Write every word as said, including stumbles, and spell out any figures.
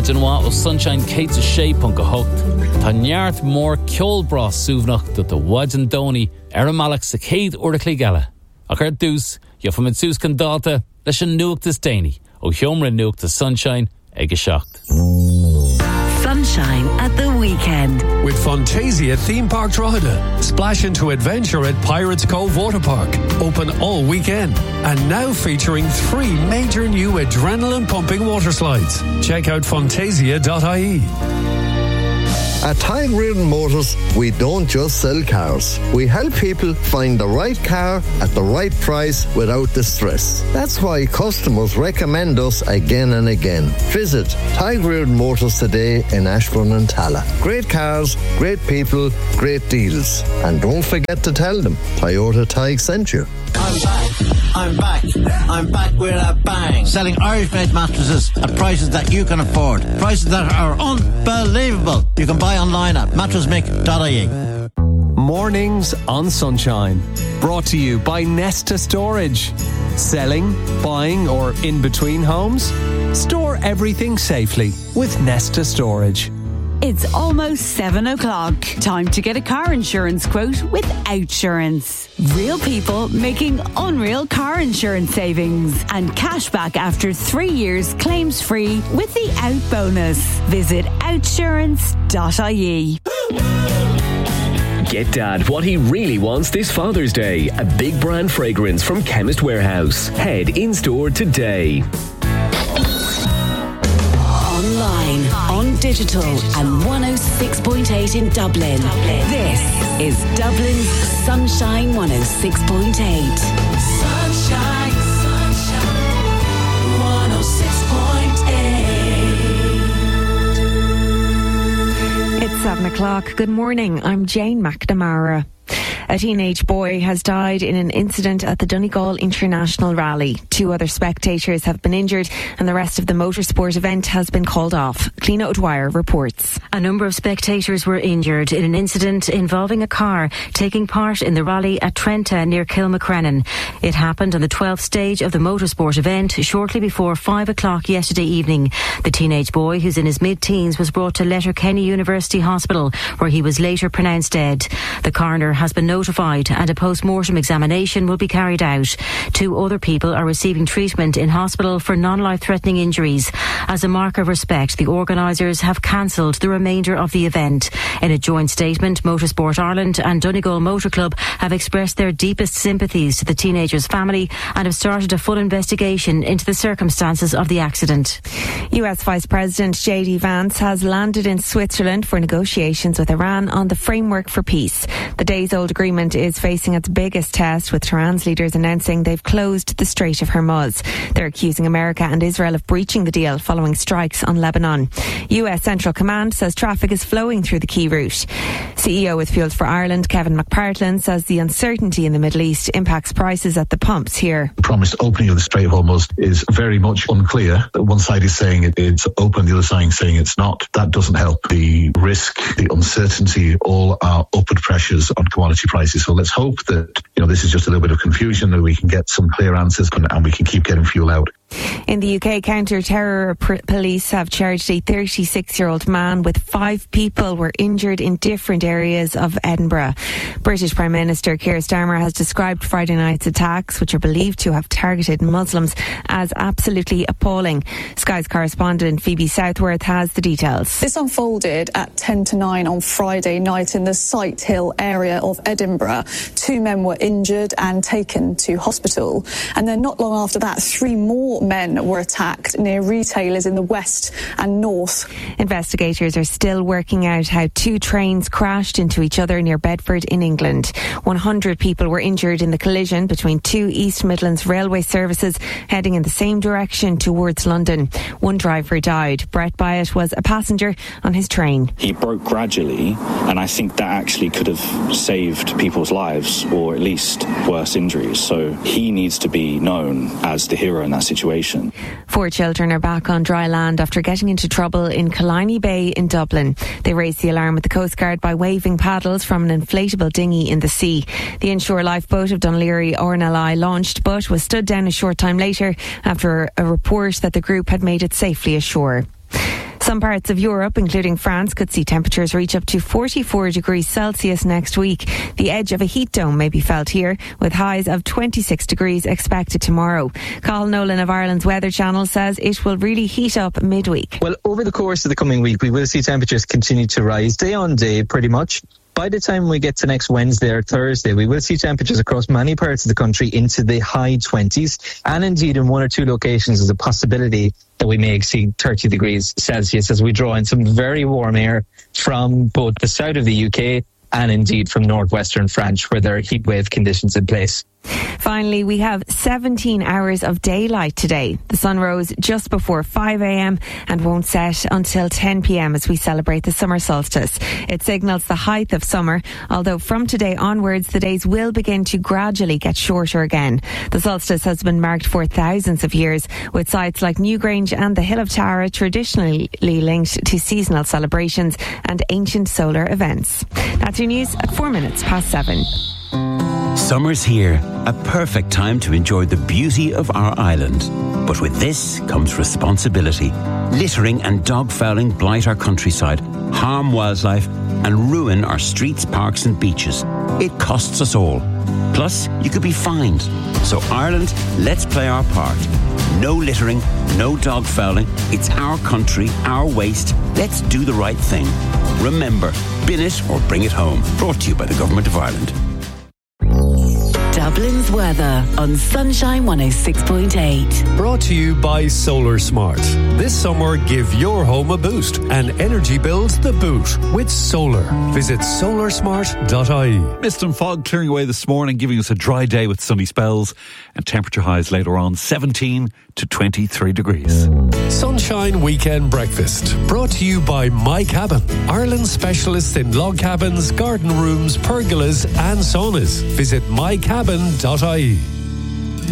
Dunwa o Sunshine Kate a shape on go hooked. Tá neart mór ceol bras súvnach dat the Wajan Doni ar a malach sa céad or a clígala. Ach ar dús, yo from its can data, leis an nuach this Dani, o hiomra nuach the Sunshine, ag a shocked. Sunshine at the weekend. With Fantasia Theme Park Drogheda. Splash into adventure at Pirates Cove Water Park. Open all weekend. And now featuring three major new adrenaline-pumping water slides. Check out fantasia dot I E. At Tide Reardon Motors, we don't just sell cars. We help people find the right car at the right price without the stress. That's why customers recommend us again and again. Visit Tide Reardon Motors today in Ashbourne and Tala. Great cars, great people, great deals. And don't forget to tell them Toyota Tige sent you. I'm back, I'm back, I'm back with a bang. Selling Irish-made mattresses at prices that you can afford. Prices that are unbelievable. You can buy online at mattress mick dot I E. Mornings on Sunshine. Brought to you by Nesta Storage. Selling, buying or in between homes? Store everything safely with Nesta Storage. It's almost seven o'clock. Time to get a car insurance quote with Outsurance. Real people making unreal car insurance savings and cash back after three years claims free with the Out bonus. Visit outsurance dot I E. Get Dad what he really wants this Father's Day. A big brand fragrance from Chemist Warehouse. Head in store today. Online, on digital, and one oh six point eight in Dublin. This is Dublin's Sunshine one oh six point eight. Sunshine, sunshine, one oh six point eight. It's seven o'clock. Good morning. I'm Jane McNamara. A teenage boy has died in an incident at the Donegal International Rally. Two other spectators have been injured and the rest of the motorsport event has been called off. Cliona O'Dwyer reports. A number of spectators were injured in an incident involving a car taking part in the rally at Trenta near Kilmacrennan. It happened on the twelfth stage of the motorsport event shortly before five o'clock yesterday evening. The teenage boy, who's in his mid-teens, was brought to Letterkenny University Hospital, where he was later pronounced dead. The coroner has been notified and a post-mortem examination will be carried out. Two other people are receiving treatment in hospital for non-life-threatening injuries. As a mark of respect, the organisers have cancelled the remainder of the event. In a joint statement, Motorsport Ireland and Donegal Motor Club have expressed their deepest sympathies to the teenager's family and have started a full investigation into the circumstances of the accident. U S Vice President J D Vance has landed in Switzerland for negotiations with Iran on the framework for peace. The days-old agreement is facing its biggest test, with Tehran's leaders announcing they've closed the Strait of Hormuz. They're accusing America and Israel of breaching the deal following strikes on Lebanon. U S Central Command says traffic is flowing through the key route. C E O with Fuels for Ireland, Kevin McPartland, says the uncertainty in the Middle East impacts prices at the pumps here. The promised opening of the Strait of Hormuz is very much unclear. One side is saying it's open, the other side is saying it's not. That doesn't help. The risk, the uncertainty, all are upward pressures on commodity prices. So let's hope that, you know, this is just a little bit of confusion, that we can get some clear answers and, and we can keep getting fuel out. In the U K, counter-terror pr- police have charged a thirty-six-year-old man with five people were injured in different areas of Edinburgh. British Prime Minister Keir Starmer has described Friday night's attacks, which are believed to have targeted Muslims, as absolutely appalling. Sky's correspondent Phoebe Southworth has the details. This unfolded at ten to nine on Friday night in the Sight Hill area of Edinburgh. Two men were injured and taken to hospital. And then not long after that, three more men were attacked near retailers in the west and north. Investigators are still working out how two trains crashed into each other near Bedford in England. one hundred people were injured in the collision between two East Midlands railway services heading in the same direction towards London. One driver died. Brett Byatt was a passenger on his train. He broke gradually, and I think that actually could have saved people's lives, or at least worse injuries. So he needs to be known as the hero in that situation. Four children are back on dry land after getting into trouble in Killiney Bay in Dublin. They raised the alarm with the Coast Guard by waving paddles from an inflatable dinghy in the sea. The inshore lifeboat of Dunleary R N L I launched, but was stood down a short time later after a report that the group had made it safely ashore. Some parts of Europe, including France, could see temperatures reach up to forty-four degrees Celsius next week. The edge of a heat dome may be felt here, with highs of twenty-six degrees expected tomorrow. Carl Nolan of Ireland's Weather Channel says it will really heat up midweek. Well, over the course of the coming week, we will see temperatures continue to rise day on day, pretty much. By the time we get to next Wednesday or Thursday, we will see temperatures across many parts of the country into the high twenties. And indeed, in one or two locations, there's a possibility that we may exceed thirty degrees Celsius as we draw in some very warm air from both the south of the U K and indeed from northwestern France, where there are heat wave conditions in place. Finally, we have seventeen hours of daylight today. The sun rose just before five a.m. and won't set until ten p.m. as we celebrate the summer solstice. It signals the height of summer, although from today onwards the days will begin to gradually get shorter again. The solstice has been marked for thousands of years, with sites like Newgrange and the Hill of Tara traditionally linked to seasonal celebrations and ancient solar events. That's your news at four minutes past seven. Summer's here, a perfect time to enjoy the beauty of our island. But with this comes responsibility. Littering and dog fouling blight our countryside, harm wildlife and ruin our streets, parks and beaches. It costs us all. Plus, you could be fined. So Ireland, let's play our part. No littering, no dog fouling. It's our country, our waste. Let's do the right thing. Remember, bin it or bring it home. Brought to you by the Government of Ireland. Dublin's weather on Sunshine one oh six point eight. Brought to you by Solar Smart. This summer, give your home a boost and energy bills the boot with solar. Visit solar smart dot I E. Mist and fog clearing away this morning, giving us a dry day with sunny spells and temperature highs later on seventeen to twenty-three degrees. Sunshine Weekend Breakfast. Brought to you by My Cabin, Ireland's specialists in log cabins, garden rooms, pergolas and saunas. Visit my cabin dot I E.